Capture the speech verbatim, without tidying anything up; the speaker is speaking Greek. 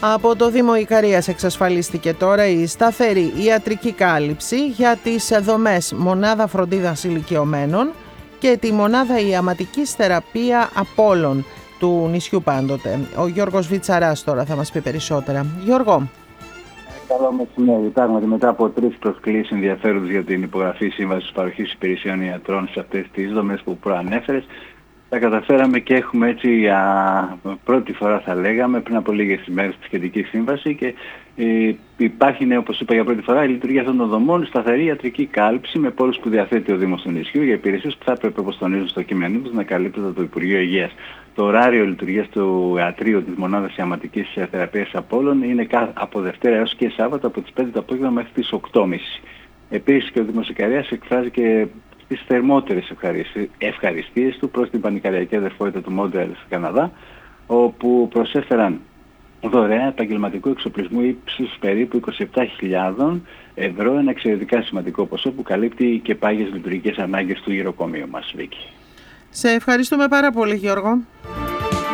Από το Δήμο Ικαρίας εξασφαλίστηκε τώρα η σταθερή ιατρική κάλυψη για τις δομές μονάδα φροντίδας ηλικιωμένων και τη μονάδα ιαματικής θεραπεία Απόλλων του νησιού πάντοτε. Ο Γιώργος Βιτσαράς τώρα θα μας πει περισσότερα. Γιώργο. Καλό μεσημέρι. Πράγματι, μετά από τρεις προσκλήσεις ενδιαφέροντος για την υπογραφή σύμβασης παροχής υπηρεσιών ιατρών σε αυτές τις δομές που προανέφερες, τα καταφέραμε και έχουμε έτσι για πρώτη φορά, θα λέγαμε, πριν από λίγες ημέρες τη σχετική σύμβαση και ε, υπάρχει, όπως είπα, για πρώτη φορά η λειτουργία αυτών των δομών, σταθερή ιατρική κάλυψη με πόρους που διαθέτει ο Δήμος του νησιού για υπηρεσίες που θα έπρεπε, όπως τονίζουν στο κείμενό τους, να καλύπτονται από το Υπουργείο Υγείας. Το ωράριο λειτουργίας του ιατρείου της μονάδας ιαματικής θεραπείας Απόλλων είναι από Δευτέρα έως και Σάββατο από τις πέντε το απόγευμα μέχρι τις οκτώ και μισή. Επίσης και ο Δήμος Ικαρίας εκφράζει και τις θερμότερες ευχαριστίες του προς την πανικαριακή αδερφότητα του Μόντρεαλ στο Καναδά, όπου προσέφεραν δωρεά επαγγελματικού εξοπλισμού ύψους περίπου είκοσι επτά χιλιάδες ευρώ, ένα εξαιρετικά σημαντικό ποσό που καλύπτει και πάγιες λειτουργικές ανάγκες του γυροκομείου μας, Βίκη. Σε ευχαριστούμε πάρα πολύ, Γιώργο.